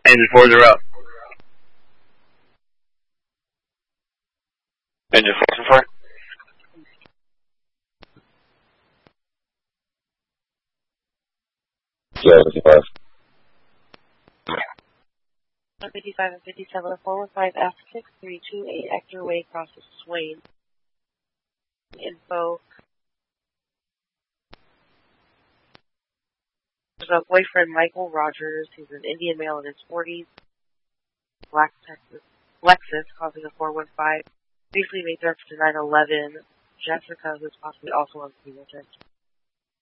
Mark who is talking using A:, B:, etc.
A: Engine 4s are up.
B: Engine 4 so far?
C: Yeah, 55.
D: 55 and 57, 415F6328, Hector Way crosses Swain. Info. There's a boyfriend, Michael Rogers, who's an Indian male in his 40s, Black Texas, Lexus, causing a 415. Briefly made threats to 911. Jessica, who's possibly also on scene.